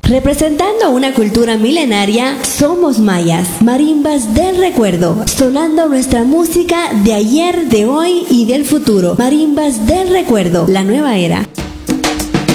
Representando una cultura milenaria, somos mayas, marimbas del recuerdo, sonando nuestra música de ayer, de hoy y del futuro. Marimbas del recuerdo, la nueva era.